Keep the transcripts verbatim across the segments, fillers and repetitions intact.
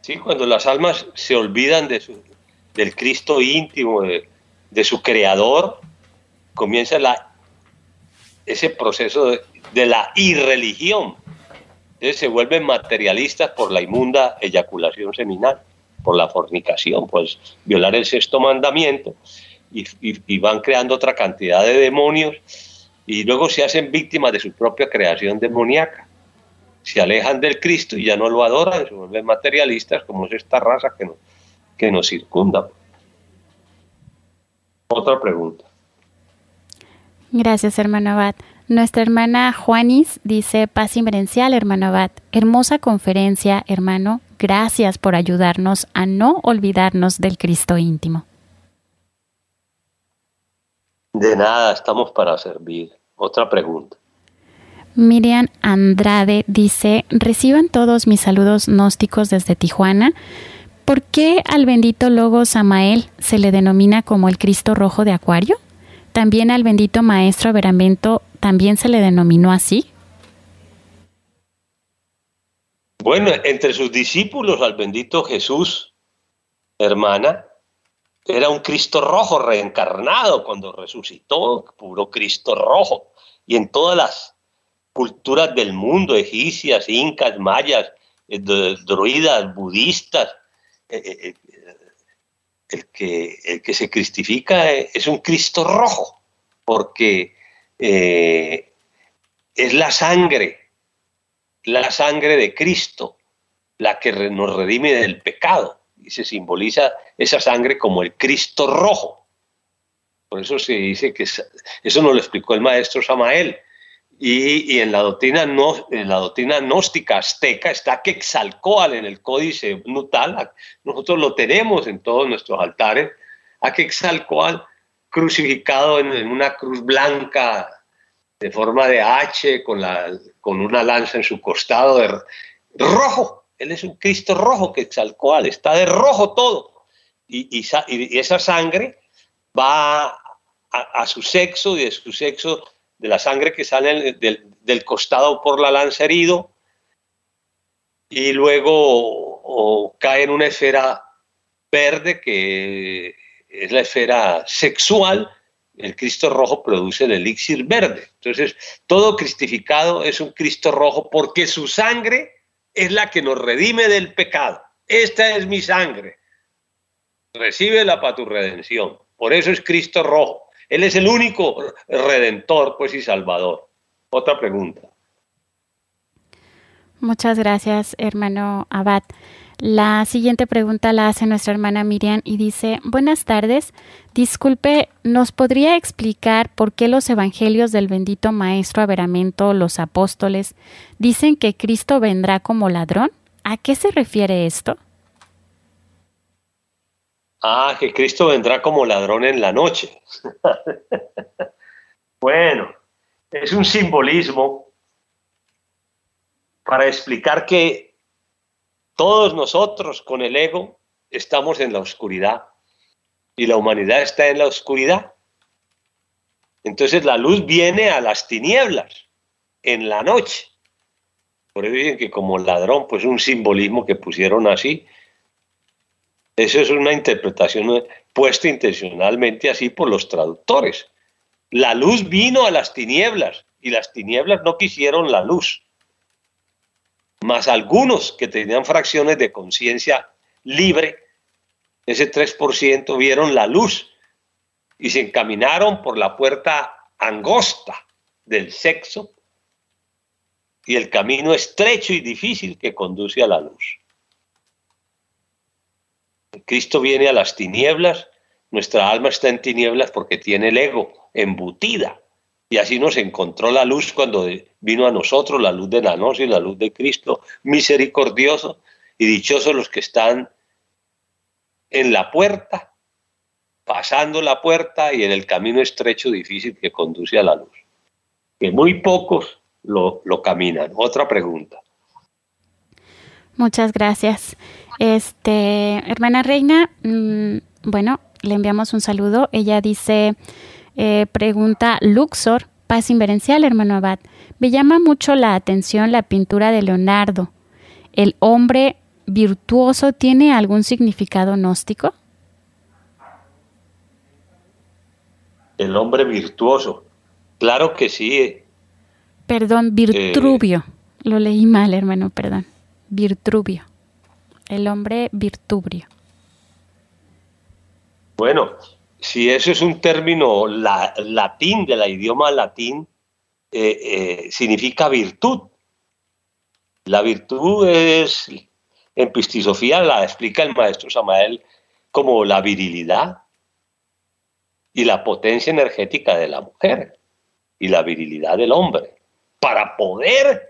Sí, cuando las almas se olvidan de su, del Cristo íntimo, de, de su creador, comienza la, ese proceso de, de la irreligión. Entonces se vuelven materialistas por la inmunda eyaculación seminal, por la fornicación, pues violar el sexto mandamiento, y, y, y van creando otra cantidad de demonios, y luego se hacen víctimas de su propia creación demoníaca. Se alejan del Cristo y ya no lo adoran, se vuelven materialistas, como es esta raza que nos, que nos circunda. Otra pregunta. Gracias, hermano Abad. Nuestra hermana Juanis dice: paz inverencial, hermano Abad. Hermosa conferencia, hermano. Gracias por ayudarnos a no olvidarnos del Cristo íntimo. De nada, estamos para servir. Otra pregunta. Miriam Andrade dice: reciban todos mis saludos gnósticos desde Tijuana. ¿Por qué al bendito logo Samael se le denomina como el Cristo rojo de Acuario? ¿También al bendito maestro Averamento también se le denominó así? Bueno, entre sus discípulos al bendito Jesús, hermana, era un Cristo rojo reencarnado cuando resucitó, puro Cristo rojo. Y en todas las culturas del mundo, egipcias, incas, mayas, druidas, budistas, eh, eh, el, que, el que se cristifica es un Cristo rojo, porque eh, es la sangre, la sangre de Cristo, la que nos redime del pecado. Y se simboliza esa sangre como el Cristo rojo. Por eso se dice que eso nos lo explicó el maestro Samael. Y, y en, la doctrina no, en la doctrina gnóstica azteca está Quetzalcóatl en el códice nutal. Nosotros lo tenemos en todos nuestros altares. A Quetzalcóatl crucificado en, en una cruz blanca de forma de H, con, la, con una lanza en su costado, de rojo. Él es un Cristo rojo, Quetzalcóatl, está de rojo todo. Y, y, y esa sangre va a, a su sexo, y de su sexo, de la sangre que sale del, del costado por la lanza herido, y luego o, o cae en una esfera verde, que es la esfera sexual. El Cristo rojo produce el elixir verde. Entonces, todo cristificado es un Cristo rojo, porque su sangre es la que nos redime del pecado. Esta es mi sangre. Recíbela para tu redención. Por eso es Cristo rojo. Él es el único redentor, pues, y salvador. Otra pregunta. Muchas gracias, hermano Abad. La siguiente pregunta la hace nuestra hermana Miriam y dice: buenas tardes, disculpe, ¿nos podría explicar por qué los evangelios del bendito maestro Averamento, los apóstoles, dicen que Cristo vendrá como ladrón? ¿A qué se refiere esto? Ah, que Cristo vendrá como ladrón en la noche. Bueno, es un simbolismo para explicar que todos nosotros con el ego estamos en la oscuridad y la humanidad está en la oscuridad. Entonces la luz viene a las tinieblas en la noche. Por eso dicen que como ladrón, pues un simbolismo que pusieron así. Eso es una interpretación puesta intencionalmente así por los traductores. La luz vino a las tinieblas y las tinieblas no quisieron la luz. Más algunos que tenían fracciones de conciencia libre, ese tres por ciento, vieron la luz y se encaminaron por la puerta angosta del sexo y el camino estrecho y difícil que conduce a la luz. Cristo viene a las tinieblas, nuestra alma está en tinieblas porque tiene el ego embutida. Y así nos encontró la luz cuando vino a nosotros, la luz de la noche y la luz de Cristo, misericordioso, y dichosos los que están en la puerta, pasando la puerta y en el camino estrecho difícil que conduce a la luz. Que muy pocos lo, lo caminan. Otra pregunta. Muchas gracias. Este, hermana Reina, mmm, bueno, le enviamos un saludo. Ella dice... Eh, pregunta Luxor, paz inverencial, hermano Abad. Me llama mucho la atención la pintura de Leonardo, el hombre virtuoso tiene algún significado gnóstico? El hombre virtuoso. Claro que sí. Perdón, Virtrubio. Eh, Lo leí mal, hermano, perdón. Virtrubio. El hombre virtubrio. Bueno, si eso es un término la, latín, del idioma latín, eh, eh, significa virtud. La virtud es, en Pistisofía la explica el maestro Samael como la virilidad y la potencia energética de la mujer y la virilidad del hombre para poder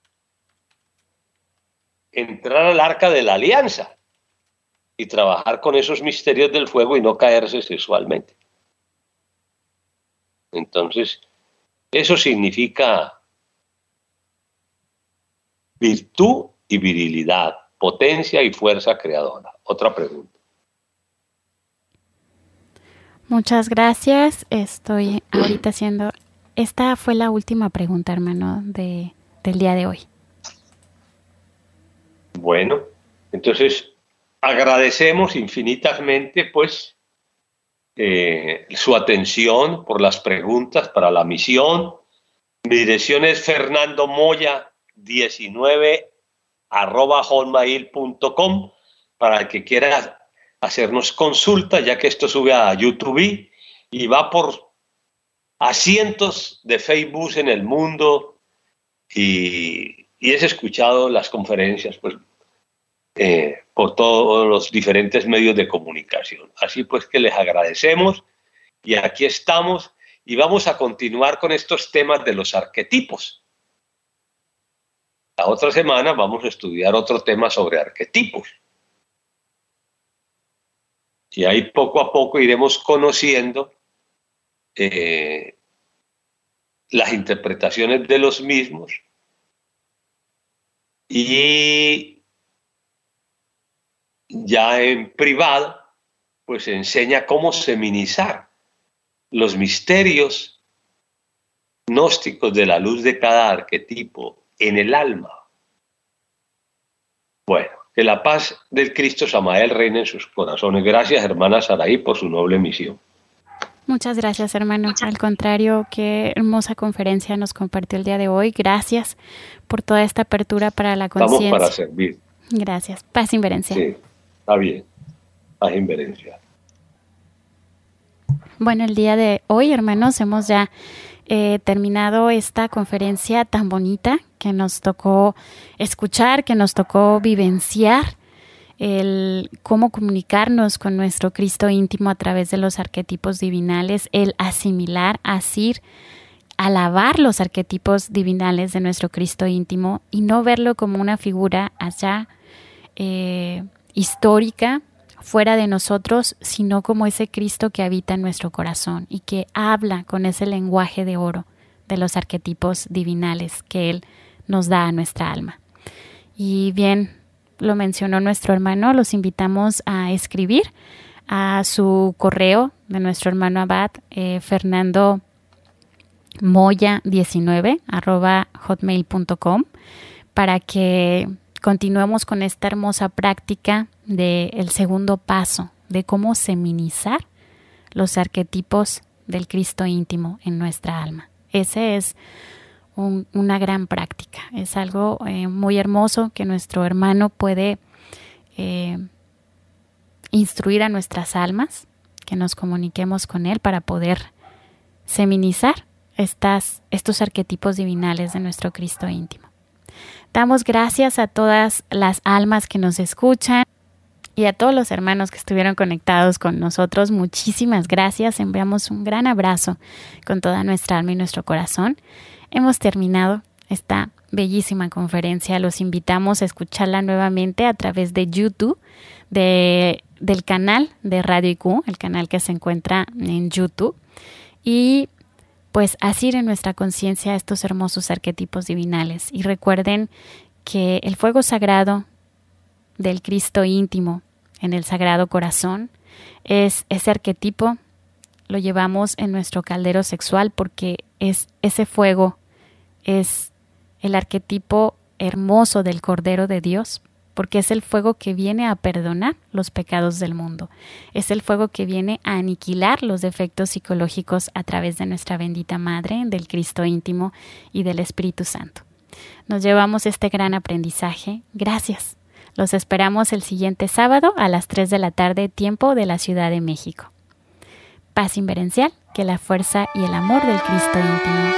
entrar al arca de la alianza y trabajar con esos misterios del fuego y no caerse sexualmente. Entonces, eso significa virtud y virilidad, potencia y fuerza creadora. Otra pregunta. Muchas gracias. Estoy ahorita haciendo... Esta fue la última pregunta, hermano, de, del día de hoy. Bueno, entonces agradecemos infinitamente, pues, eh, su atención por las preguntas para la misión. Mi dirección es Fernando Moya diecinueve arroba hotmail punto com para el que quiera hacernos consulta, ya que esto sube a YouTube y va por a cientos de Facebook en el mundo y, y es escuchado las conferencias pues, eh, por todos los diferentes medios de comunicación. Así pues que les agradecemos y aquí estamos y vamos a continuar con estos temas de los arquetipos. La otra semana vamos a estudiar otro tema sobre arquetipos. Y ahí poco a poco iremos conociendo eh, las interpretaciones de los mismos y ya en privado pues se enseña cómo seminizar los misterios gnósticos de la luz de cada arquetipo en el alma. Bueno, que la paz del Cristo Samael reine en sus corazones. Gracias, hermana Saraí, por su noble misión. Muchas gracias, hermano. Al contrario, qué hermosa conferencia nos compartió el día de hoy. Gracias por toda esta apertura para la conciencia. Estamos para servir. Gracias. Paz inverencia. Sí, está bien. Paz inverencia. Bueno, el día de hoy, hermanos, hemos ya eh, terminado esta conferencia tan bonita que nos tocó escuchar, que nos tocó vivenciar. El cómo comunicarnos con nuestro Cristo íntimo a través de los arquetipos divinales, el asimilar, asir, alabar los arquetipos divinales de nuestro Cristo íntimo y no verlo como una figura allá eh, histórica, fuera de nosotros, sino como ese Cristo que habita en nuestro corazón y que habla con ese lenguaje de oro de los arquetipos divinales que Él nos da a nuestra alma. Y bien, lo mencionó nuestro hermano, los invitamos a escribir a su correo de nuestro hermano Abad, eh, Fernando Moya diecinueve arroba hotmail punto com, para que continuemos con esta hermosa práctica del segundo paso de cómo seminizar los arquetipos del Cristo íntimo en nuestra alma. Ese es Un, una gran práctica, es algo eh, muy hermoso que nuestro hermano puede eh, instruir a nuestras almas, que nos comuniquemos con él para poder seminizar estas, estos arquetipos divinales de nuestro Cristo íntimo. Damos gracias a todas las almas que nos escuchan y a todos los hermanos que estuvieron conectados con nosotros. Muchísimas gracias, enviamos un gran abrazo con toda nuestra alma y nuestro corazón. Hemos terminado esta bellísima conferencia. Los invitamos a escucharla nuevamente a través de YouTube, de, del canal de Radio I Q, el canal que se encuentra en YouTube. Y pues así en nuestra conciencia estos hermosos arquetipos divinales. Y recuerden que el fuego sagrado del Cristo íntimo en el Sagrado Corazón es ese arquetipo, lo llevamos en nuestro caldero sexual porque es ese fuego es el arquetipo hermoso del Cordero de Dios, porque es el fuego que viene a perdonar los pecados del mundo. Es el fuego que viene a aniquilar los defectos psicológicos a través de nuestra bendita Madre, del Cristo íntimo y del Espíritu Santo. Nos llevamos este gran aprendizaje. Gracias. Los esperamos el siguiente sábado a las tres de la tarde, tiempo de la Ciudad de México. Paz inverencial, que la fuerza y el amor del Cristo íntimo